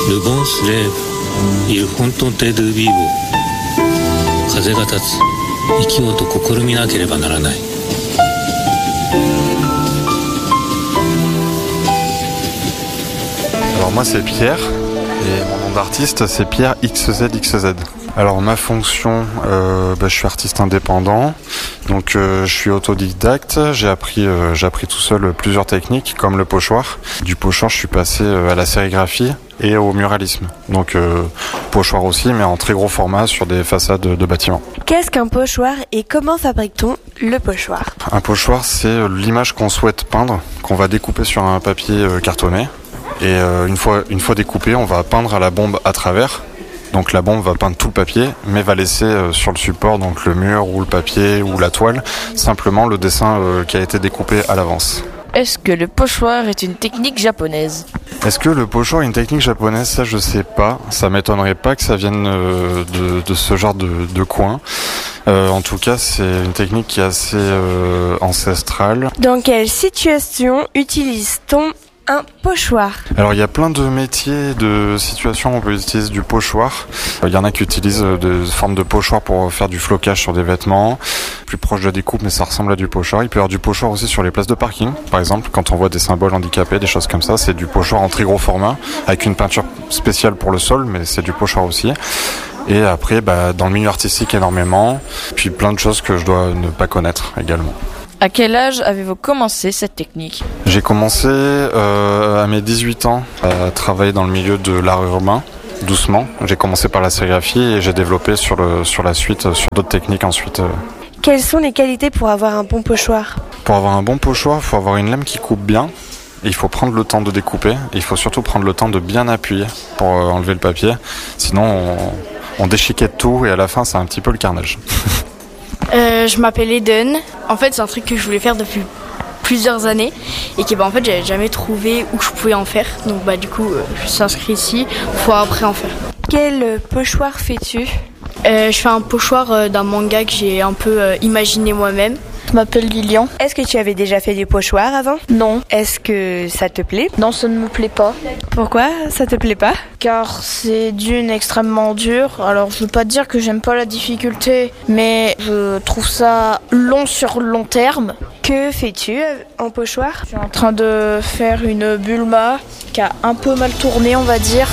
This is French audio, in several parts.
ルボンスレーブイルフォントンテドゥビーブ風が立つ生きようと試みなければならない。 Alors moi c'est Pierre et mon nom d'artiste c'est Pierre XZXZ. Alors ma fonction, je suis artiste indépendant, donc je suis autodidacte, j'ai appris tout seul plusieurs techniques comme le pochoir. Du pochoir je suis passé à la sérigraphie et au muralisme. Donc pochoir aussi mais en très gros format sur des façades de bâtiments. Qu'est-ce qu'un pochoir et comment fabrique-t-on le pochoir ? Un pochoir c'est l'image qu'on souhaite peindre, qu'on va découper sur un papier cartonné. Et une fois découpé, on va peindre à la bombe à travers. Donc la bombe va peindre tout le papier, mais va laisser sur le support, donc le mur ou le papier ou la toile, simplement le dessin qui a été découpé à l'avance. Est-ce que le pochoir est une technique japonaise ? Est-ce que le pochoir est une technique japonaise ? Ça je sais pas, ça m'étonnerait pas que ça vienne de ce genre de coin. En tout cas c'est une technique qui est assez ancestrale. Dans quelle situation utilise-t-on un pochoir? Alors il y a plein de métiers, de situations où on peut utiliser du pochoir. Il y en a qui utilisent des formes de pochoir pour faire du flocage sur des vêtements, plus proche de la découpe mais ça ressemble à du pochoir. Il peut y avoir du pochoir aussi sur les places de parking, par exemple, quand on voit des symboles handicapés, des choses comme ça, c'est du pochoir en très gros format, avec une peinture spéciale pour le sol, mais c'est du pochoir aussi. Et après, dans le milieu artistique énormément, puis plein de choses que je dois ne pas connaître également. À quel âge avez-vous commencé cette technique ? J'ai commencé à mes 18 ans à travailler dans le milieu de l'art urbain, doucement. J'ai commencé par la sérigraphie et j'ai développé sur la suite, sur d'autres techniques ensuite. Quelles sont les qualités pour avoir un bon pochoir ? Pour avoir un bon pochoir, il faut avoir une lame qui coupe bien. Et il faut prendre le temps de découper. Et il faut surtout prendre le temps de bien appuyer pour enlever le papier. Sinon, on déchiquette tout et à la fin, c'est un petit peu le carnage. Je m'appelle Eden. En fait, c'est un truc que je voulais faire depuis plusieurs années et que en fait, j'avais jamais trouvé où je pouvais en faire. Donc du coup, je suis inscrit ici pour après en faire. Quel pochoir fais-tu ? Je fais un pochoir d'un manga que j'ai un peu imaginé moi-même. Je m'appelle Lilian. Est-ce que tu avais déjà fait du pochoir avant ? Non. Est-ce que ça te plaît ? Non, ça ne me plaît pas. Pourquoi ça te plaît pas ? Car c'est extrêmement dur. Alors je veux pas dire que j'aime pas la difficulté, mais je trouve ça long sur long terme. Que fais-tu en pochoir ? Je suis en train de faire une Bulma qui a un peu mal tourné, on va dire.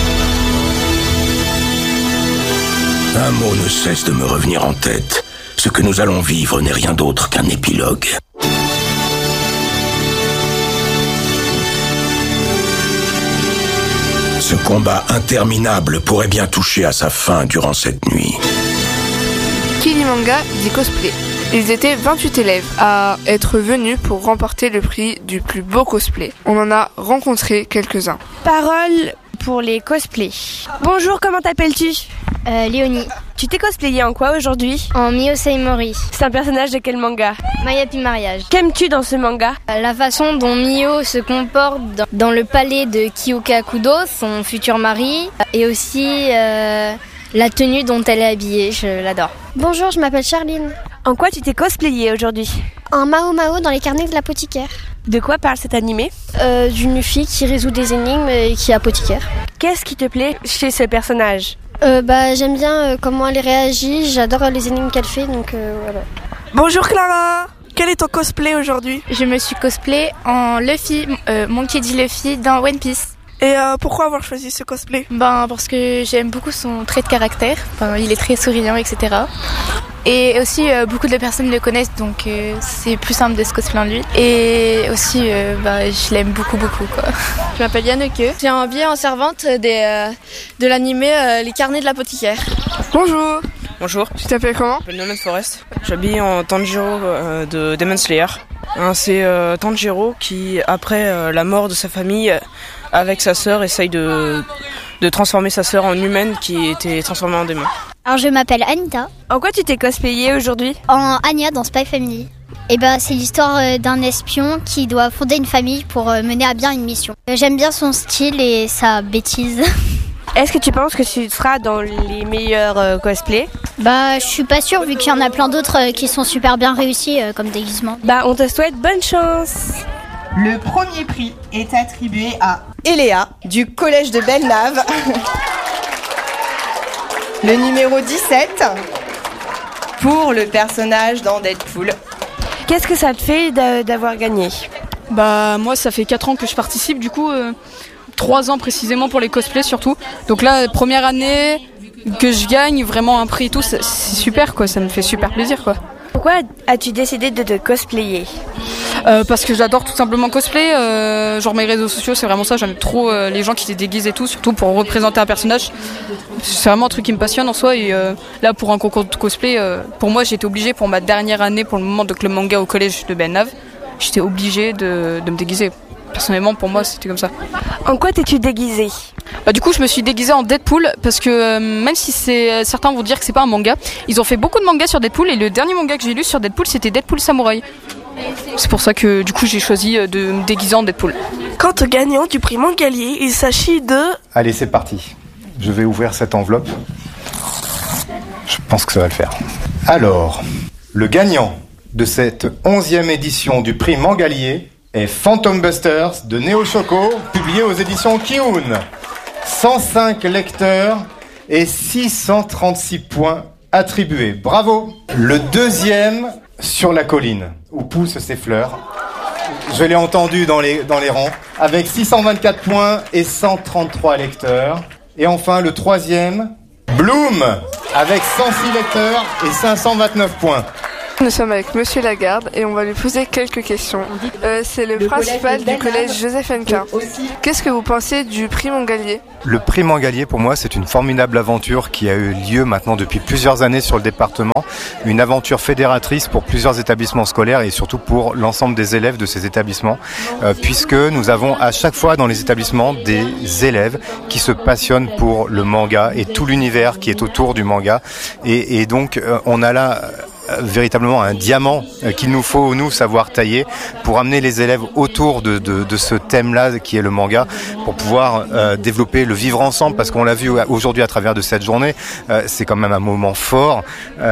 Un mot ne cesse de me revenir en tête. Ce que nous allons vivre n'est rien d'autre qu'un épilogue. Ce combat interminable pourrait bien toucher à sa fin durant cette nuit. Qui dit manga dit cosplay. Ils étaient 28 élèves à être venus pour remporter le prix du plus beau cosplay. On en a rencontré quelques-uns. Parole pour les cosplays. Bonjour, comment t'appelles-tu ? Léonie. Tu t'es cosplayée en quoi aujourd'hui ? En Miyosei Mori. C'est un personnage de quel manga ? Mayapi Mariage. Qu'aimes-tu dans ce manga ? La façon dont Mio se comporte dans le palais de Kyoka Kudo, son futur mari, et aussi la tenue dont elle est habillée, je l'adore. Bonjour, je m'appelle Charline. En quoi tu t'es cosplayée aujourd'hui ? En Mao Mao dans les carnets de l'apothicaire. De quoi parle cet animé ? D'une fille qui résout des énigmes et qui est apothicaire. Qu'est-ce qui te plaît chez ce personnage ? J'aime bien comment elle réagit, j'adore les énigmes qu'elle fait, donc voilà. Bonjour Clara, quel est ton cosplay aujourd'hui ? Je me suis cosplay en Luffy, Monkey D. Luffy dans One Piece. Et pourquoi avoir choisi ce cosplay ? Parce que j'aime beaucoup son trait de caractère, il est très souriant, etc. Et aussi beaucoup de personnes le connaissent, donc c'est plus simple de se cosplayer en lui. Et aussi je l'aime beaucoup quoi. Je m'appelle Yanneke, j'ai habillé en servante de l'animé Les carnets de l'apothicaire. Bonjour. Bonjour. Tu t'appelles comment ? Je m'appelle Nomad Forest. J'habille en Tanjiro de Demon Slayer. C'est Tanjiro qui, après la mort de sa famille, avec sa sœur, essaye de transformer sa sœur en humaine qui était transformée en démon. Alors je m'appelle Anita. En quoi tu t'es cosplayée aujourd'hui ? En Anya dans Spy Family. Et c'est l'histoire d'un espion qui doit fonder une famille pour mener à bien une mission. J'aime bien son style et sa bêtise. Est-ce que tu penses que tu seras dans les meilleurs cosplays ? Je suis pas sûre vu qu'il y en a plein d'autres qui sont super bien réussis comme déguisement. On te souhaite bonne chance. Le premier prix est attribué à et Léa du collège de Belle-Nave. Le numéro 17 pour le personnage dans Deadpool. Qu'est-ce que ça te fait d'avoir gagné ? Bah moi ça fait 4 ans que je participe, du coup 3 ans précisément pour les cosplays surtout. Donc là, première année que je gagne vraiment un prix et tout, c'est super quoi, ça me fait super plaisir quoi. Pourquoi as-tu décidé de te cosplayer ? Parce que j'adore tout simplement cosplay, genre mes réseaux sociaux c'est vraiment ça, j'aime trop les gens qui se déguisent et tout, surtout pour représenter un personnage. C'est vraiment un truc qui me passionne en soi et là pour un concours de cosplay, pour moi j'ai été obligée pour ma dernière année pour le moment de club manga au collège de Belle-Nave, j'étais obligée de me déguiser. Personnellement pour moi c'était comme ça. En quoi t'es-tu déguisée ? Bah du coup je me suis déguisée en Deadpool parce que même si certains vont dire que c'est pas un manga, ils ont fait beaucoup de mangas sur Deadpool et le dernier manga que j'ai lu sur Deadpool c'était Deadpool Samouraï. C'est pour ça que du coup j'ai choisi de me déguiser en Deadpool. Quant au gagnant du prix Mangalier, il s'agit de... Allez c'est parti, je vais ouvrir cette enveloppe. Je pense que ça va le faire. Alors, le gagnant de cette 11e édition du prix Mangalier est Phantom Busters de Neo Choco, publié aux éditions Kiun. 105 lecteurs et 636 points attribués. Bravo. Le deuxième sur la colline, où poussent ces fleurs. Je l'ai entendu dans les rangs, avec 624 points et 133 lecteurs. Et enfin, le troisième, Bloom, avec 106 lecteurs et 529 points. Nous sommes avec Monsieur Lagarde et on va lui poser quelques questions. C'est le principal du collège Joseph Hennequin. Qu'est-ce que vous pensez du prix Mangalier ? Le prix Mangalier, pour moi, c'est une formidable aventure qui a eu lieu maintenant depuis plusieurs années sur le département. Une aventure fédératrice pour plusieurs établissements scolaires et surtout pour l'ensemble des élèves de ces établissements, puisque nous avons à chaque fois dans les établissements des élèves qui se passionnent pour le manga et tout l'univers qui est autour du manga. Et donc, on a là véritablement un diamant qu'il nous faut nous savoir tailler pour amener les élèves autour de ce thème-là qui est le manga, pour pouvoir développer le vivre ensemble, parce qu'on l'a vu aujourd'hui à travers de cette journée, c'est quand même un moment fort.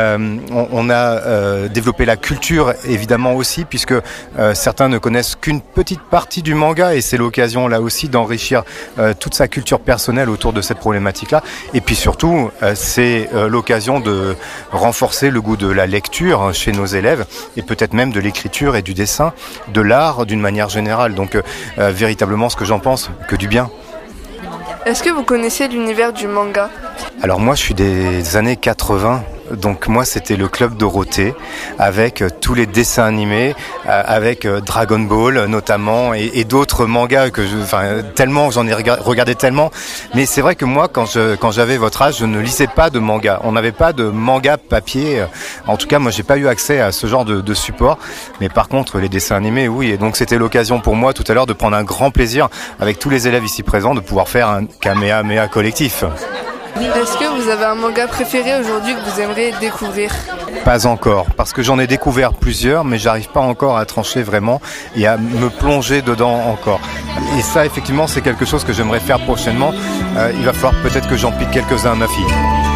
On a développé la culture évidemment aussi, puisque certains ne connaissent qu'une petite partie du manga et c'est l'occasion là aussi d'enrichir toute sa culture personnelle autour de cette problématique-là. Et puis surtout, c'est l'occasion de renforcer le goût de la lecture chez nos élèves et peut-être même de l'écriture et du dessin, de l'art d'une manière générale. Donc véritablement ce que j'en pense, que du bien. Est-ce que vous connaissez l'univers du manga ? Alors moi je suis des années 80. Donc moi c'était le Club Dorothée avec tous les dessins animés, avec Dragon Ball notamment et d'autres mangas que tellement j'en ai regardé tellement. Mais c'est vrai que moi quand j'avais votre âge, je ne lisais pas de manga. On n'avait pas de manga papier. En tout cas moi j'ai pas eu accès à ce genre de support. Mais par contre les dessins animés oui. Et donc c'était l'occasion pour moi tout à l'heure de prendre un grand plaisir avec tous les élèves ici présents de pouvoir faire un Kamehameha collectif. Est-ce que vous avez un manga préféré aujourd'hui que vous aimeriez découvrir ? Pas encore, parce que j'en ai découvert plusieurs, mais j'arrive pas encore à trancher vraiment et à me plonger dedans encore. Et ça, effectivement, c'est quelque chose que j'aimerais faire prochainement. Il va falloir peut-être que j'en pique quelques-uns à ma fille.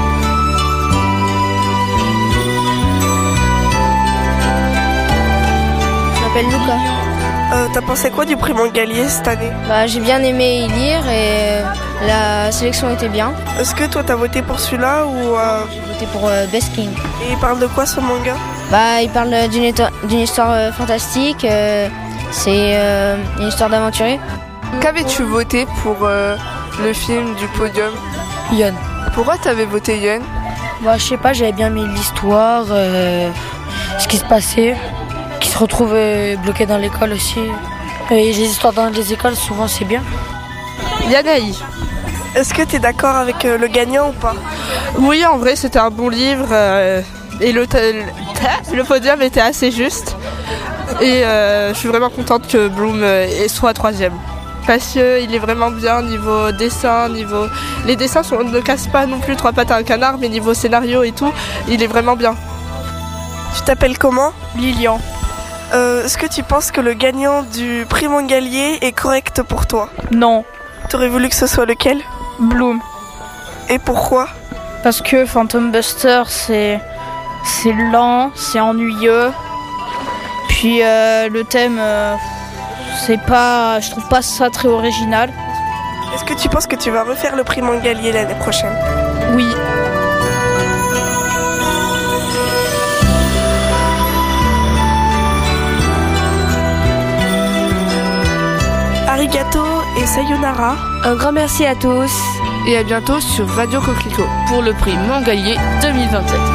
Je m'appelle Luca. T'as pensé quoi du prix Mangalier cette année ? J'ai bien aimé y lire et la sélection était bien. Est-ce que toi t'as voté pour celui-là ou J'ai voté pour Best King. Et il parle de quoi ce manga ? Il parle d'une histoire fantastique, c'est une histoire d'aventurier. Qu'avais-tu voté pour le film du podium ? Yon. Pourquoi t'avais voté Yon ? Je sais pas, j'avais bien mis l'histoire, ce qui se passait, qui se retrouve bloqué dans l'école aussi. Et les histoires dans les écoles, souvent c'est bien. Yanaï. Est-ce que t'es d'accord avec le gagnant ou pas ? Oui, en vrai, c'était un bon livre et le podium était assez juste. Et je suis vraiment contente que Bloom soit troisième. Parce qu'il est vraiment bien niveau dessin, les dessins ne cassent pas non plus trois pattes à un canard, mais niveau scénario et tout, il est vraiment bien. Tu t'appelles comment ? Lilian. Est-ce que tu penses que le gagnant du prix Mangalier est correct pour toi ? Non. T'aurais voulu que ce soit lequel ? Bloom. Et pourquoi ? Parce que Phantom Buster, c'est lent, c'est ennuyeux. Puis le thème, je trouve pas ça très original. Est-ce que tu penses que tu vas refaire le prix Mangalier l'année prochaine? Oui. Arigato et sayonara. Un grand merci à tous. Et à bientôt sur Radio Coquelicot pour le prix Mangalier 2027.